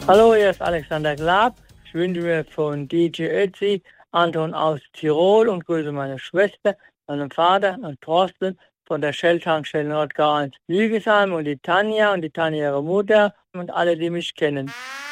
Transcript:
Hallo, hier ist Alexander Glab. Ich wünsche mir von DJ Ötzi Anton aus Tirol und grüße meine Schwester, meinen Vater und Thorsten von der Shell-Tankstelle Nordgau 1 Lügesheim und die Tanja ihre Mutter und alle, die mich kennen.